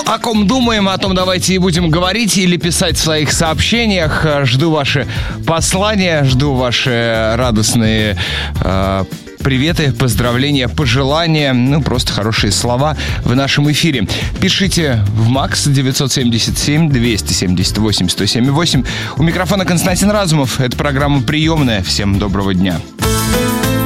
о ком думаем, о том давайте и будем говорить или писать в своих сообщениях. Жду ваши послания, жду ваши радостные приветы, поздравления, пожелания, просто хорошие слова в нашем эфире. Пишите в МАКС 977-278-1078. У микрофона Константин Разумов. Это программа «Приемная». Всем доброго дня.